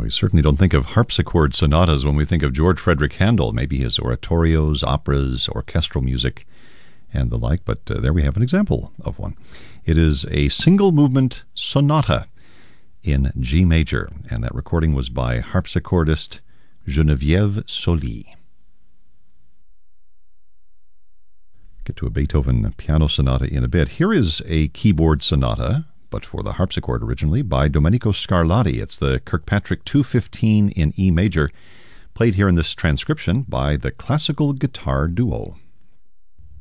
We certainly don't think of harpsichord sonatas when we think of George Frederick Handel, maybe his oratorios, operas, orchestral music, and the like, but there we have an example of one. It is a single movement sonata in G major, and that recording was by harpsichordist Geneviève Soli. Get to a Beethoven piano sonata in a bit. Here is a keyboard sonata, but for the harpsichord originally, by Domenico Scarlatti. It's the Kirkpatrick 215 in E major, played here in this transcription by the Classical Guitar Duo.